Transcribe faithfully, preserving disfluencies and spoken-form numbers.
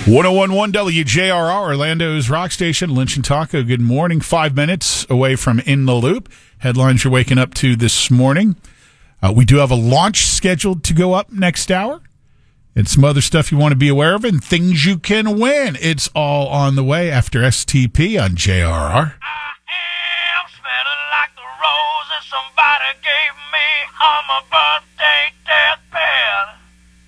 one oh one point one W J R R, Orlando's rock station, Lynch and Taco. Good morning. Five minutes away from In the Loop. Headlines you're waking up to this morning. Uh, we do have a launch scheduled to go up next hour. And some other stuff you want to be aware of and things you can win. It's all on the way after S T P on J R R. I am smelling like the roses somebody gave me on my birthday.